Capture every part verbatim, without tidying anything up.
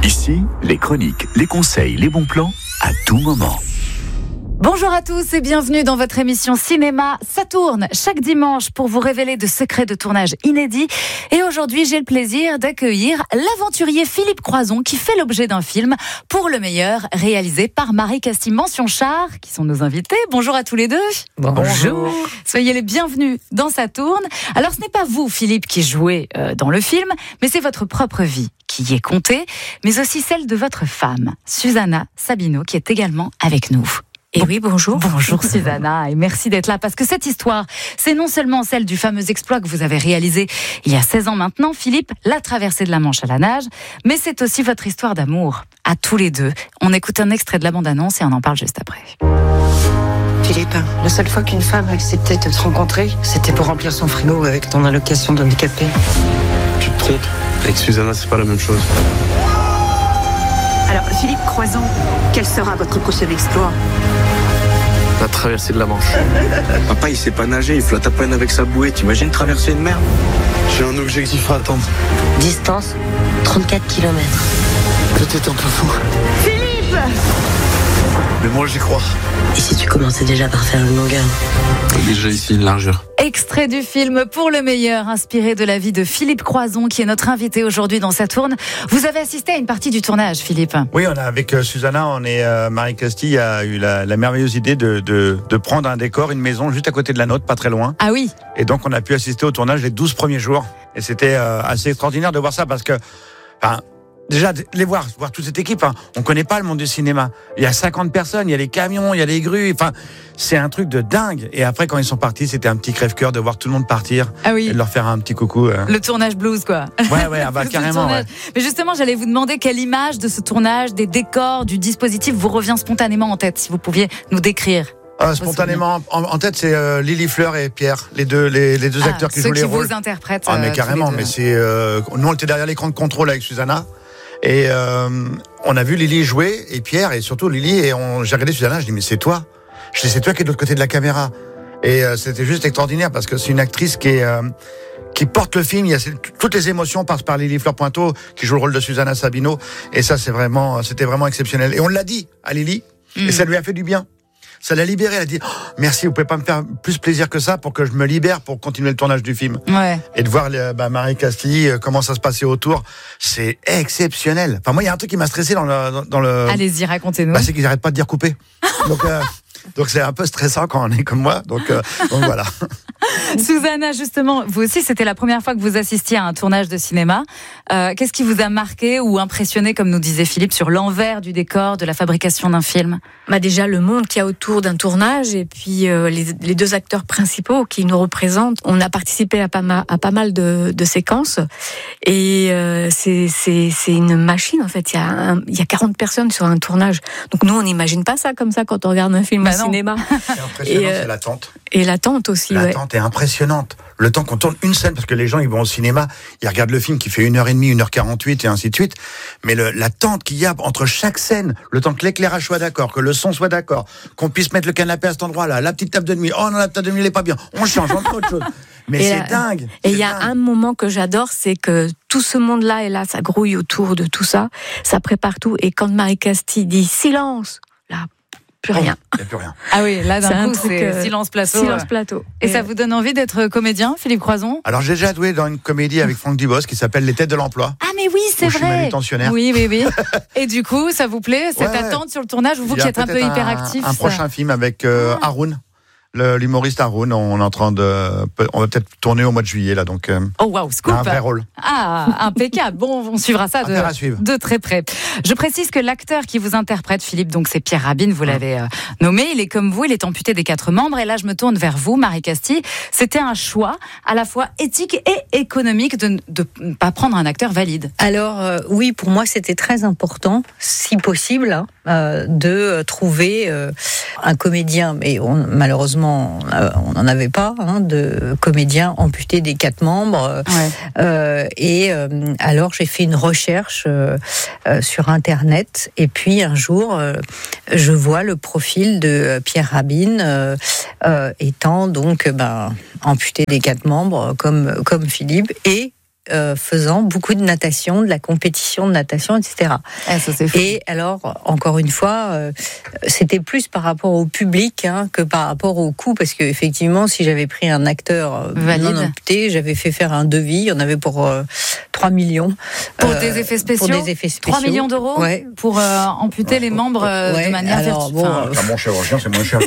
Ici, les chroniques, les conseils, les bons plans, à tout moment. Bonjour à tous et bienvenue dans votre émission Cinéma. Ça tourne chaque dimanche pour vous révéler de secrets de tournage inédits. Et aujourd'hui, j'ai le plaisir d'accueillir l'aventurier Philippe Croison qui fait l'objet d'un film Pour le meilleur, réalisé par Marie Castille, mention Char, qui sont nos invités. Bonjour à tous les deux. Bonjour. Soyez les bienvenus dans Ça tourne. Alors, ce n'est pas vous, Philippe, qui jouez euh, dans le film, mais c'est votre propre vie qui y est comptée, mais aussi celle de votre femme, Susanna Sabino, qui est également avec nous. Et oui, bonjour. Bonjour Susanna, et merci d'être là, parce que cette histoire, c'est non seulement celle du fameux exploit que vous avez réalisé il y a seize ans maintenant, Philippe, la traversée de la Manche à la nage, mais c'est aussi votre histoire d'amour, à tous les deux. On écoute un extrait de la bande-annonce et on en parle juste après. Philippe, la seule fois qu'une femme a accepté de te rencontrer, c'était pour remplir son frigo avec ton allocation d'handicapé. Tu te trompes, avec Susanna, c'est pas la même chose. Alors, Philippe Croison, quel sera votre prochain exploit ? La traversée de la Manche. Papa, il sait pas nager, il flotte à peine avec sa bouée. T'imagines traverser une mer ? J'ai un objectif à atteindre. Distance, trente-quatre kilomètres. Peut-être un peu fou. Philippe ! Mais moi, j'y crois. Et si tu commençais déjà par faire une longueur ? Déjà ici, une largeur. Extrait du film Pour le meilleur, inspiré de la vie de Philippe Croison, qui est notre invité aujourd'hui dans Ça tourne. Vous avez assisté à une partie du tournage, Philippe ? Oui, on a avec euh, Susanna, on est euh, Marie Castille a eu la, la merveilleuse idée de, de, de prendre un décor, une maison juste à côté de la nôtre, pas très loin. Ah oui. Et donc on a pu assister au tournage les douze premiers jours. Et c'était euh, assez extraordinaire de voir ça parce que, enfin, déjà, les voir, voir toute cette équipe, hein, on connaît pas le monde du cinéma. Il y a cinquante personnes, il y a les camions, il y a les grues, enfin, c'est un truc de dingue. Et après, quand ils sont partis, c'était un petit crève-cœur de voir tout le monde partir. Ah oui. Et de leur faire un petit coucou. Euh. Le tournage blues, quoi. Ouais, ouais, ah bah, carrément. Ouais. Mais justement, j'allais vous demander quelle image de ce tournage, des décors, du dispositif vous revient spontanément en tête, si vous pouviez nous décrire. Euh, spontanément en, en tête, c'est euh, Lily Fleur et Pierre, les deux, les, les deux Ah, acteurs qui ceux jouent les qui rôles. vous interprètent. Ah, mais euh, carrément, mais c'est euh, nous on était derrière l'écran de contrôle avec Susanna et euh, on a vu Lily jouer et Pierre et surtout Lily et on, j'ai regardé Susanna, je dis mais c'est toi, je dis c'est toi qui es de l'autre côté de la caméra et euh, c'était juste extraordinaire parce que c'est une actrice qui est euh, qui porte le film, il y a toutes les émotions passent par Lily Fleur Pointeau qui joue le rôle de Susanna Sabino et ça c'est vraiment c'était vraiment exceptionnel et on l'a dit à Lily mmh. et ça lui a fait du bien. Ça l'a libérée, elle a dit oh, merci, vous pouvez pas me faire plus plaisir que ça pour que je me libère pour continuer le tournage du film. Ouais. Et de voir bah, Marie Castille, comment ça se passait autour, c'est exceptionnel. Enfin moi il y a un truc qui m'a stressé dans le dans, dans le. Allez-y, racontez-nous. Bah, c'est qu'ils n'arrêtent pas de dire couper. Donc euh, donc c'est un peu stressant quand on est comme moi. Donc euh, donc voilà. Susanna, justement, vous aussi, c'était la première fois que vous assistiez à un tournage de cinéma. Euh, qu'est-ce qui vous a marqué ou impressionné, comme nous disait Philippe, sur l'envers du décor de la fabrication d'un film ? Bah déjà le monde qu'il y a autour d'un tournage et puis euh, les, les deux acteurs principaux qui nous représentent. On a participé à pas mal, à pas mal de, de séquences et euh, c'est, c'est, c'est une machine en fait. Il y a un, il y a quarante personnes sur un tournage. Donc nous on n'imagine pas ça comme ça quand on regarde un film bah au non. cinéma. C'est impressionnant, et, euh, c'est l'attente. Et l'attente aussi. L'attente ouais. est impressionnante. Le temps qu'on tourne une scène, parce que les gens ils vont au cinéma, ils regardent le film qui fait une heure et demie, une heure quarante-huit et ainsi de suite. Mais le, l'attente qu'il y a entre chaque scène, le temps que l'éclairage soit d'accord, que le son soit d'accord, qu'on puisse mettre le canapé à cet endroit-là, la petite table de nuit, oh non la table de nuit elle est pas bien, on change, on fait autre chose. Mais et c'est la, dingue. Et il y a un moment que j'adore, c'est que tout ce monde-là est là, ça grouille autour de tout ça, ça prépare tout. Et quand Marie Castille dit silence, là. Plus rien. Il n'y a plus rien. Ah oui, là d'un c'est coup, truc, c'est euh, silence plateau. Silence plateau. Et, et ça vous donne envie d'être comédien, Philippe Croison ? Alors j'ai déjà joué dans une comédie avec Franck Dubos qui s'appelle Les Têtes de l'Emploi. Ah mais oui, c'est où vrai. Je suis manutentionnaire. Oui, oui, oui. Et du coup, ça vous plaît, cette ouais, attente sur le tournage, vous qui êtes un peu un, hyperactif ? Un, un prochain film avec euh, ah. Haroun. Le, l'humoriste Haroun, on est en train de, on va peut-être tourner au mois de juillet là, donc. Euh, oh waouh, scoop. Un vrai rôle. Ah, impeccable. Bon, on suivra ça de, de très près. Je précise que l'acteur qui vous interprète, Philippe, donc c'est Pierre Rabhin, vous l'avez euh, nommé. Il est comme vous, il est amputé des quatre membres. Et là, je me tourne vers vous, Marie Castille. C'était un choix à la fois éthique et économique de ne pas prendre un acteur valide. Alors euh, oui, pour moi, c'était très important, si possible, hein, euh, de trouver euh, un comédien, mais on, malheureusement. On n'en avait pas hein, de comédien amputé des quatre membres. Ouais. Euh, et euh, alors j'ai fait une recherche euh, euh, sur Internet. Et puis un jour, euh, je vois le profil de Pierre Rabhin euh, euh, étant donc ben, amputé des quatre membres comme comme Philippe et euh, faisant beaucoup de natation, de la compétition de natation, et cetera. Ah, ça, c'est fou. Et alors, encore une fois, euh, c'était plus par rapport au public hein, que par rapport au coût, parce qu'effectivement, si j'avais pris un acteur Valide. non amputé, j'avais fait faire un devis, il y en avait pour euh, trois millions. Pour euh, des effets spéciaux. Pour des effets spéciaux. trois millions d'euros ouais. pour euh, amputer les membres euh, ouais, de manière alors, virtuelle. bon, Enfin, Enfin, mon chirurgien, c'est moins cher.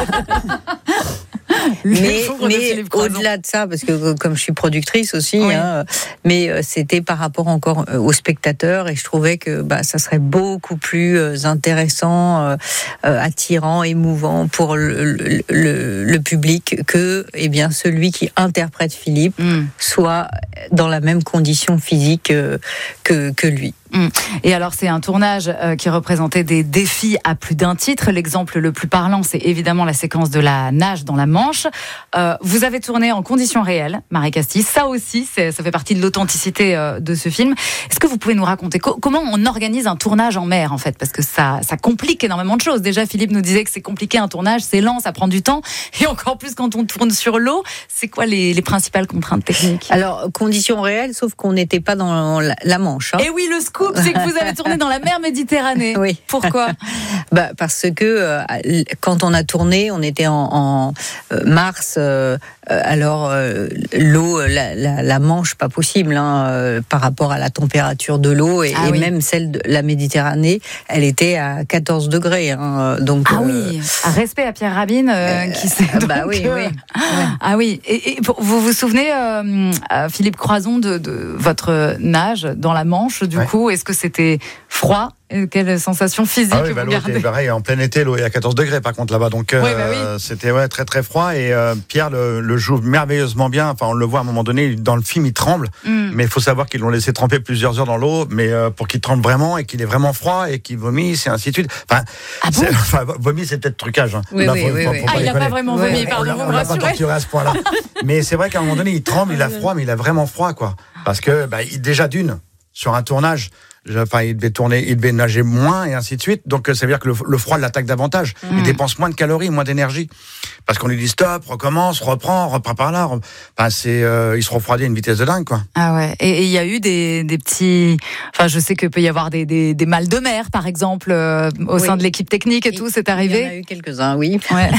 mais, pauvre de mais Philippe Croizon. au-delà de ça, parce que comme je suis productrice aussi, Oui. hein, mais euh, c'était par rapport encore euh, aux spectateurs et je trouvais que bah, ça serait beaucoup plus euh, intéressant, euh, euh, attirant, émouvant pour le, le, le, le public que eh bien, celui qui interprète Philippe Mm. soit dans la même condition physique euh, que, que lui. Mm. Et alors, c'est un tournage euh, qui représentait des défis à plus d'un titre. L'exemple le plus parlant, c'est évidemment la séquence de la nage dans la Manche. Euh, vous avez tourné en conditions réelles, Marie Castille. Ça aussi, c'est, ça fait partie de l'authenticité euh, de ce film. Est-ce que vous pouvez nous raconter co- comment on organise un tournage en mer, en fait? Parce que ça, ça complique énormément de choses. Déjà, Philippe nous disait que c'est compliqué un tournage, c'est lent, ça prend du temps. Et encore plus quand on tourne sur l'eau. C'est quoi les, les principales contraintes techniques? Alors, conditions réelles, sauf qu'on n'était pas dans la, la Manche. Hein. Et oui, le scoop, c'est que vous avez tourné dans la mer Méditerranée. Oui. Pourquoi? Bah, parce que euh, quand on a tourné, on était en, en euh, mars, euh, alors euh, l'eau, la, la, la Manche, pas possible hein, euh, par rapport à la température de l'eau et, Ah et oui. même celle de la Méditerranée, elle était à quatorze degrés. Hein, donc, Ah euh, oui, un respect à Pierre Rabin euh, qui s'est euh, donc, bah oui, euh, oui. Ah oui, et, et pour- vous vous souvenez, euh, euh, Philippe Croizon, de, de votre nage dans la Manche, du Ouais. coup, est-ce que c'était froid? Et quelle sensation physique Ah oui, bah, vous l'eau était gardez? pareil, en plein été, l'eau est à quatorze degrés par contre là-bas, donc euh, Oui, bah oui. c'était ouais, très très froid et euh, Pierre le, le joue merveilleusement bien, enfin on le voit à un moment donné, dans le film il tremble, Mm. mais il faut savoir qu'ils l'ont laissé tremper plusieurs heures dans l'eau, mais euh, pour qu'il tremble vraiment et qu'il est vraiment froid et qu'il vomisse et ainsi de suite. Enfin, Ah bon c'est- enfin vomi c'est peut-être trucage. Hein. Oui, Là, oui, faut- oui, faut- oui. faut Ah, il n'a pas déconner. vraiment Ouais, vomi, ouais, pardon, on l'a- vous on me l'a pas rassurez. torturé à ce point-là. Mais c'est vrai qu'à un moment donné, il tremble, il a froid, mais il a vraiment froid, quoi. Parce que, bah, il, déjà d'une, sur un tournage, je- enfin, il devait tourner, il devait nager moins et ainsi de suite. Donc, euh, ça veut dire que le, le froid l'attaque davantage. Il dépense moins de calories, moins d'énergie. Parce qu'on lui dit stop, recommence, reprend, reprend par là. Re- Enfin, c'est, euh, il se refroidit à une vitesse de dingue, quoi. Ah ouais, et et il y a eu des, des petits... Enfin, je sais qu'il peut y avoir des, des, des mal de mer, par exemple, euh, au Oui. sein de l'équipe technique et tout, c'est Il y en a arrivé? eu quelques-uns, oui. Ouais.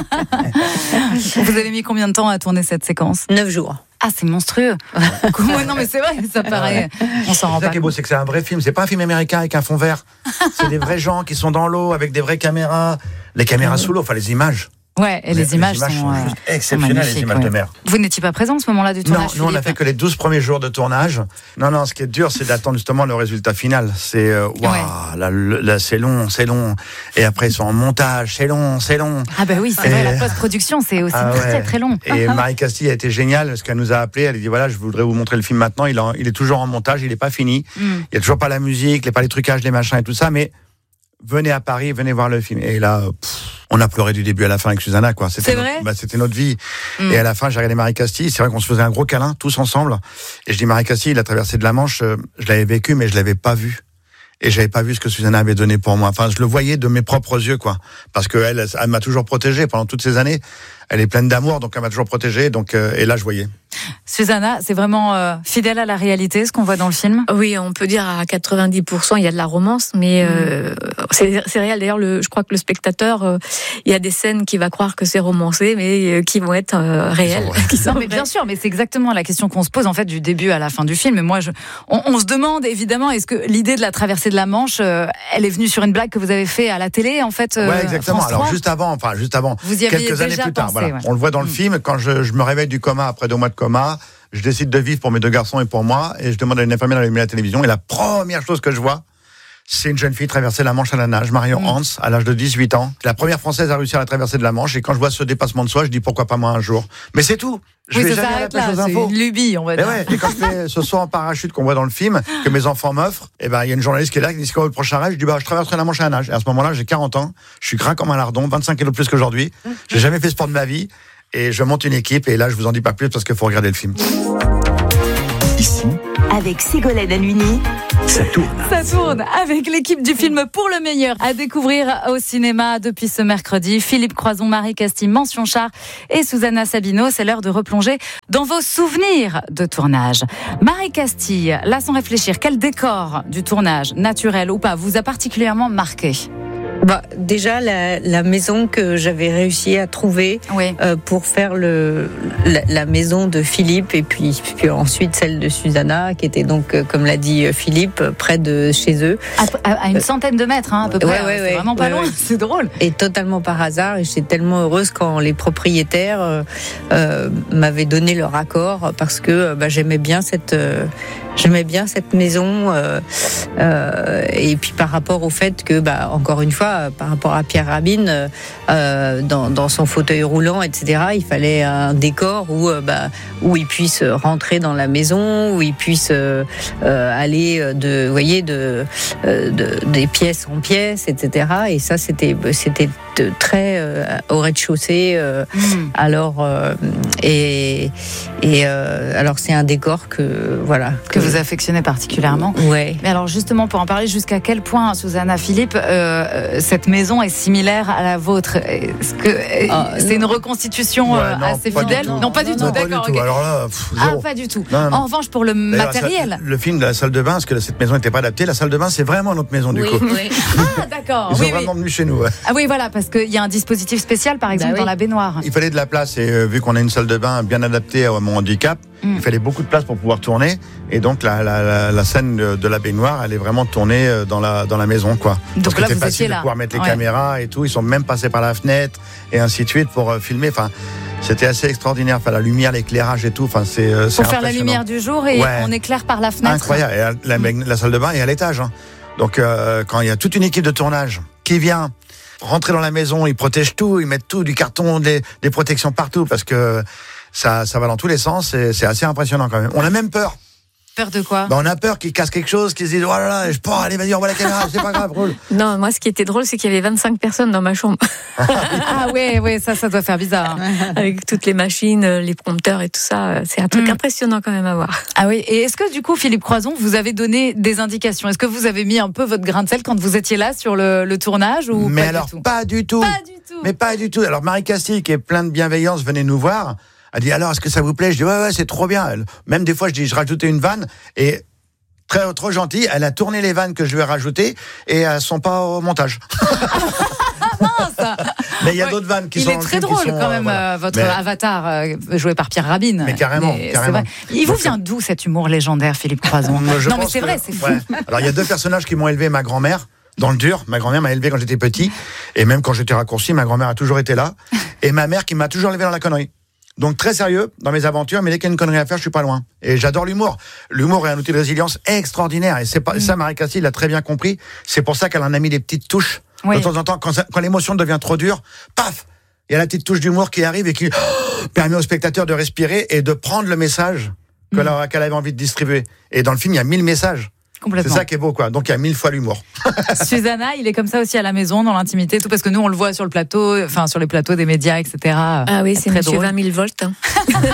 Vous avez mis combien de temps à tourner cette séquence? Neuf jours. Ah, c'est monstrueux. Comment- non, mais c'est vrai, ça paraît. On s'en rend C'est ça pas qui est beau, compte. c'est que c'est un vrai film. C'est pas un film américain avec un fond vert. C'est des vrais gens qui sont dans l'eau avec des vraies caméras. Les caméras sous l'eau, enfin, les images. Ouais, et les, images, sont, sont euh, juste sont exceptionnelles, les magnifiques, images ouais. de mer. Vous n'étiez pas présent à ce moment-là du Non, tournage, nous on a Philippe fait que les douze premiers jours de tournage. Non, non, ce qui est dur, c'est d'attendre justement le résultat final. C'est, euh, waouh, Ouais. là, le- là, c'est long, c'est long. Et après, ils sont en montage, c'est long, c'est long. Ah bah oui, c'est Et- vrai, la post-production, c'est aussi Ah très ouais. très long. Et Marie Castille a été géniale parce qu'elle nous a appelé. Elle a dit voilà, je voudrais vous montrer le film maintenant. Il, en- il est toujours en montage, il n'est pas fini. Mm. Il n'y a toujours pas la musique, il n'y a pas les trucages, les machins et tout ça. Mais venez à Paris, venez voir le film. Et là, pff, on a pleuré du début à la fin avec Susanna, quoi. C'était C'est notre- vrai bah, c'était notre vie. Mm. Et à la fin, j'ai regardé Marie Castille. C'est vrai qu'on se faisait un gros câlin, tous ensemble. Et je dis Marie Castille, la traversée de la Manche, euh, je l'avais vécu, mais je l'avais pas vu. Et j'avais pas vu ce que Susanna avait donné pour moi. Enfin, je le voyais de mes propres yeux, quoi. Parce que elle, elle m'a toujours protégé pendant toutes ces années. Elle est pleine d'amour, donc elle m'a toujours protégé. Donc, euh, et là, je voyais. Susanna, c'est vraiment euh, fidèle à la réalité, ce qu'on voit dans le film? Oui, on peut dire à quatre-vingt-dix pour cent il y a de la romance, mais euh, c'est c'est réel. D'ailleurs, le, je crois que le spectateur, euh, il y a des scènes qui va croire que c'est romancé, mais euh, qui vont être euh, réelles. vraies. Qui sont Non, mais bien vraies. sûr, mais c'est exactement la question qu'on se pose en fait du début à la fin du film. Et moi, je, on, on se demande évidemment, est-ce que l'idée de la traversée de la Manche, euh, elle est venue sur une blague que vous avez fait à la télé, en fait? euh, Ouais, exactement. France Alors trois juste avant, enfin juste avant, Vous y aviez quelques années déjà plus tard. pensé, Voilà. ouais. On le voit dans le Mm. film. Quand je, je me réveille du coma après deux mois de coma, je décide de vivre pour mes deux garçons et pour moi, et je demande à une infirmière d'allumer la télévision. Et la première chose que je vois, c'est une jeune fille traverser la Manche à la nage, Marion Mm. Hans, à l'âge de dix-huit ans. La première française à réussir à traverser de la Manche. Et quand je vois ce dépassement de soi, je dis pourquoi pas moi un jour. Mais c'est tout. Je Oui, vais ça jamais à la s'arrête pêche là, aux c'est infos. une lubie, on va Et dire. ouais, et quand je fais ce saut en parachute qu'on voit dans le film, que mes enfants m'offrent, et ben, il y a une journaliste qui est là, qui dit, c'est quoi le prochain rêve? Je dis, bah, je traverserai la Manche à la nage. Et à ce moment-là, j'ai quarante ans, je suis gras comme un lardon, vingt-cinq kilos de plus qu'aujourd'hui. J'ai jamais fait sport de ma vie, et je monte une équipe, et là, je vous en dis pas plus parce qu'il faut regarder le film. Ici, avec Ségolène Halluny. ça tourne. Ça tourne avec l'équipe du film Pour le meilleur à découvrir au cinéma depuis ce mercredi. Philippe Croison, Marie Castille, Mention Char et Susanna Sabino. C'est l'heure de replonger dans vos souvenirs de tournage. Marie Castille, là sans réfléchir, quel décor du tournage, naturel ou pas, vous a particulièrement marqué ? Bah, déjà, la, la maison que j'avais réussi à trouver Oui. euh, pour faire le, la, la maison de Philippe et puis, puis ensuite celle de Susanna, qui était donc, euh, comme l'a dit Philippe, près de chez eux. À, à, à une centaine de mètres, hein, à peu près. Ouais, ouais, c'est ouais. vraiment pas Ouais, loin, ouais. c'est drôle. Et totalement par hasard, et j'étais tellement heureuse quand les propriétaires euh, euh, m'avaient donné leur accord, parce que euh, bah, j'aimais bien cette... Euh, J'aimais bien cette maison euh, euh, et puis par rapport au fait que, bah, encore une fois, par rapport à Pierre Rabhin, euh, dans, dans son fauteuil roulant, et cetera, il fallait un décor où, euh, bah, où il puisse rentrer dans la maison, où il puisse euh, euh, aller de, vous voyez, de, euh, de des pièces en pièces, et cetera. Et ça, c'était, c'était très euh, au rez-de-chaussée. Euh, Mmh. Alors euh, et et euh, alors c'est un décor que voilà Que vous affectionnez particulièrement. Ouais. Mais alors justement, pour en parler, jusqu'à quel point, Susanna, Philippe, euh, cette maison est similaire à la vôtre ? Est-ce que euh, Ah, c'est une reconstitution Ouais, euh, non, assez pas du fidèle ? tout. Non, pas du tout, Non, pas d'accord. du tout. ok. Alors là, pff, Ah, zéro. pas du tout. Non, non. En revanche, pour le D'ailleurs, matériel. ça- le film de la salle de bain, parce que cette maison n'était pas adaptée, la salle de bain, c'est vraiment notre maison du Oui, coup. oui. Ah, d'accord. Ils sont Oui, oui. vraiment venus chez nous. Ouais. Ah oui, voilà, parce qu'il y a un dispositif spécial, par exemple, Bah oui. dans la baignoire. Il fallait de la place et euh, vu qu'on a une salle de bain bien adaptée à mon handicap, Mm. il fallait beaucoup de place pour pouvoir tourner. Et donc la, la, la, la scène de, de la baignoire, elle est vraiment tournée euh, dans la, dans la maison, quoi. Donc Parce que là, c'était vous facile étiez de là. pouvoir mettre les Ouais. caméras et tout. Ils sont même passés par la fenêtre et ainsi de suite pour euh, filmer. Enfin, c'était assez extraordinaire. Enfin, la lumière, l'éclairage et tout. Enfin, c'est euh, c'est Pour faire la impressionnant. lumière du jour et Ouais. on éclaire par la fenêtre. Incroyable. Et la, la, la salle de bain est à l'étage. Hein. Donc, euh, quand il y a toute une équipe de tournage qui vient rentrer dans la maison, ils protègent tout, ils mettent tout, du carton, des, des protections partout, parce que ça, ça va dans tous les sens. Et c'est assez impressionnant quand même. On a même peur. Peur de quoi ? Ben, on a peur qu'ils cassent quelque chose, qu'ils se disent oh là là, je pars, allez, vas-y, on voit la caméra, c'est pas grave, roule. Non, moi, ce qui était drôle, c'est qu'il y avait vingt-cinq personnes dans ma chambre, Ah ouais, ouais, ça, ça doit faire bizarre. hein. avec toutes les machines, les prompteurs et tout ça. C'est un truc Mm. impressionnant quand même à voir. Ah oui, et est-ce que du coup, Philippe Croison, vous avez donné des indications ? Est-ce que vous avez mis un peu votre grain de sel quand vous étiez là sur le, le tournage ou Mais pas alors, du tout ? pas du tout. Pas du tout. Mais pas du tout. Alors, Marie Castille, qui est plein de bienveillance, venait nous voir. Elle dit alors, est-ce que ça vous plaît ? Je dis ouais, ouais, c'est trop bien. Elle- Même des fois, je dis, je rajoutais une vanne et très trop gentille. Elle a tourné les vannes que je lui ai rajoutées et elles sont pas au montage. Mais il y a Ouais. d'autres vannes qui Il sont est dans le très film qui drôle sont, quand euh, même, voilà. euh, votre Mais- avatar euh, joué par Pierre Rabhin. Mais carrément, c'est carrément. vrai. Il vous Donc, vient d'où cet humour légendaire, Philippe Croison ? Moi, je Non mais pense c'est que- vrai, c'est fou. ouais. Alors il y a deux personnages qui m'ont élevé, ma grand-mère dans le dur. Ma grand-mère m'a élevé quand j'étais petit et même quand j'étais raccourci, ma grand-mère a toujours été là. Et ma mère qui m'a toujours élevé dans la connerie. Donc très sérieux dans mes aventures, mais dès qu'il y a une connerie à faire, je suis pas loin. Et j'adore l'humour. L'humour est un outil de résilience extraordinaire. Et c'est pas ça, Marie Castille l'a très bien compris. C'est pour ça qu'elle en a mis des petites touches. Oui. De temps en temps, quand, ça- quand l'émotion devient trop dure, paf, il y a la petite touche d'humour qui arrive et qui oh, permet au spectateur de respirer et de prendre le message que Mm. la- qu'elle avait envie de distribuer. Et dans le film, il y a mille messages. C'est Complètement. ça qui est beau, quoi. Donc il y a mille fois l'humour. Susanna, il est comme ça aussi à la maison, dans l'intimité, tout parce que nous on le voit sur le plateau, enfin sur les plateaux des médias, et cetera. Ah oui, c'est très monsieur drôle. vingt mille volts. hein.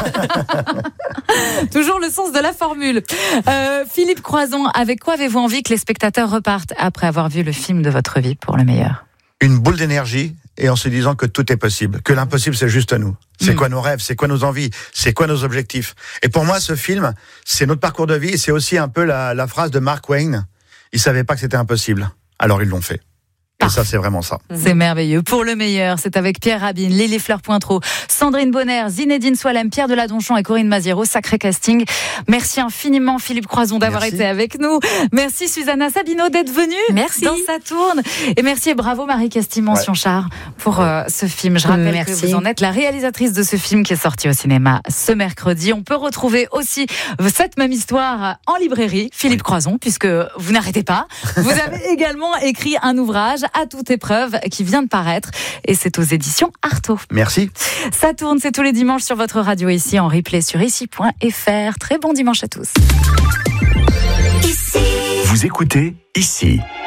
Toujours le sens de la formule. Euh, Philippe Croison, avec quoi avez-vous envie que les spectateurs repartent après avoir vu le film de votre vie pour le meilleur ? Une boule d'énergie et en se disant que tout est possible, que l'impossible c'est juste nous. C'est Mm. quoi nos rêves, c'est quoi nos envies, c'est quoi nos objectifs. Et pour moi, ce film, c'est notre parcours de vie. Et c'est aussi un peu la, la phrase de Mark Twain. Ils savaient pas que c'était impossible, alors ils l'ont fait. Et ça, c'est vraiment ça. C'est merveilleux. Pour le meilleur, c'est avec Pierre Rabhin, Lily Fleur-Pointreau, Sandrine Bonner, Zinedine Soilem, Pierre Deladonchamp et Corinne Maziero. Sacré casting. Merci infiniment, Philippe Croison, d'avoir Merci. été avec nous. Merci, Susanna Sabino, d'être venue. Merci. Dans Ça tourne. Et merci et bravo, Marie Castille, mention char, pour euh, ce film. Je rappelle Merci. que vous en êtes la réalisatrice de ce film qui est sorti au cinéma ce mercredi. On peut retrouver aussi cette même histoire en librairie, Philippe Croison, puisque vous n'arrêtez pas. Vous avez également écrit un ouvrage à toute épreuve qui vient de paraître et c'est aux éditions Artaud. Merci. Ça tourne, c'est tous les dimanches sur votre radio ici en replay sur ici point f r. Très bon dimanche à tous. Ici. Vous écoutez Ici.